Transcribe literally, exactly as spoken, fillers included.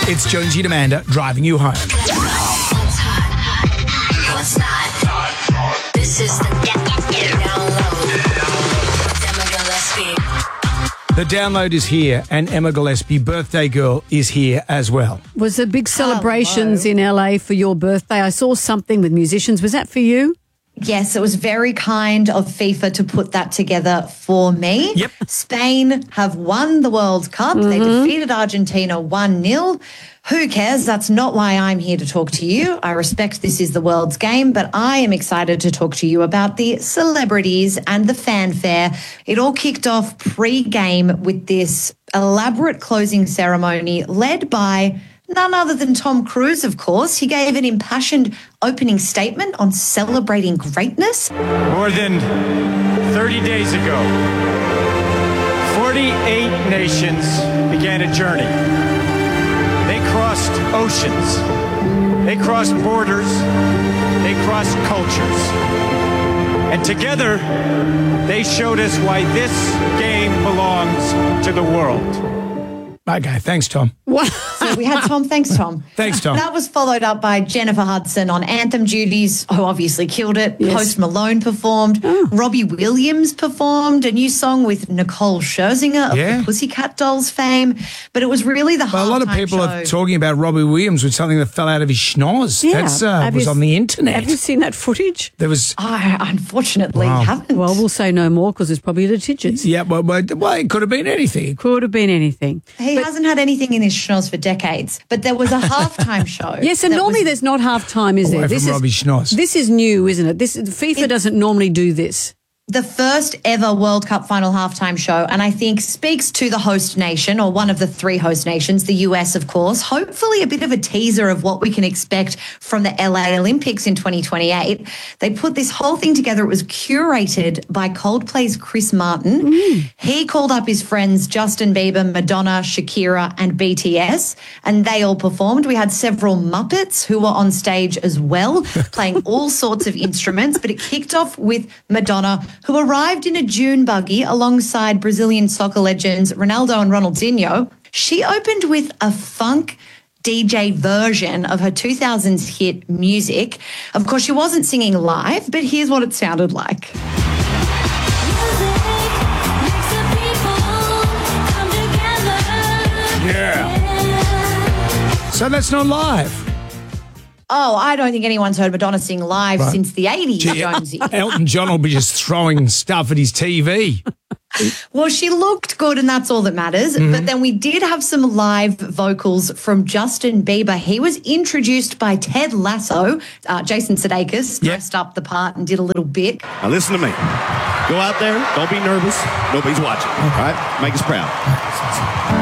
It's Jonesy and Amanda driving you home. What's hot? What's not? This is the download. Emma Gillespie. The download is here, and Emma Gillespie, birthday girl, is here as well. Was there big celebrations Hello. in L A for your birthday? I saw something with musicians. Was that for you? Yes, it was very kind of FIFA to put that together for me. Yep. Spain have won the World Cup. Mm-hmm. They defeated Argentina one nil. Who cares? That's not why I'm here to talk to you. I respect this is the world's game, but I am excited to talk to you about the celebrities and the fanfare. It all kicked off pre-game with this elaborate closing ceremony led by none other than Tom Cruise, of course. He gave an impassioned opening statement on celebrating greatness. More than thirty days ago, forty-eight nations began a journey. They crossed oceans, they crossed borders, they crossed cultures. And together, they showed us why this game belongs to the world. Okay, thanks, Tom. Wow. So we had Tom. Thanks, Tom. Thanks, Tom. That was followed up by Jennifer Hudson on anthem duties, who obviously killed it. Yes. Post Malone performed. Oh. Robbie Williams performed a new song with Nicole Scherzinger of Yeah. the Pussycat Dolls fame. But it was really the Well, a lot of halftime people show. are talking about Robbie Williams with something that fell out of his schnoz. Yeah. That's uh, Have was you- on the internet. Have you seen that footage? There was, I unfortunately Wow. haven't. Well, we'll say no more because it's probably the digits. yeah, well, well, well, it could have been anything. Could have been anything. he hasn't had anything in his schnoz for decades. But there was a halftime show. Yes, and that normally was- there's not half time, is Away there? from This is Robbie Schnoz. This is new, isn't it? This FIFA It- doesn't normally do this. the first ever World Cup final halftime show, and I think speaks to the host nation, or one of the three host nations, the U S, of course. Hopefully a bit of a teaser of what we can expect from the L A Olympics in twenty twenty-eight. They put this whole thing together. It was curated by Coldplay's Chris Martin. He called up his friends Justin Bieber, Madonna, Shakira, and B T S, and they all performed. We had several Muppets who were on stage as well, playing all sorts of instruments, but it kicked off with Madonna, who arrived in a dune buggy alongside Brazilian soccer legends Ronaldo and Ronaldinho. She opened with a funk D J version of her two thousands hit Music. Of course, she wasn't singing live, but here's what it sounded like. Yeah. So that's not live. Oh, I don't think anyone's heard Madonna sing live Right. since the eighties, Gee, Jonesy. Elton John will be just throwing stuff at his T V. Well, she looked good, and that's all that matters. Mm-hmm. But then we did have some live vocals from Justin Bieber. He was introduced by Ted Lasso. Uh, Jason Sudeikis Yep. dressed up the part and did a little bit. Now listen to me. Go out there. Don't be nervous. Nobody's watching. All right? Make us proud.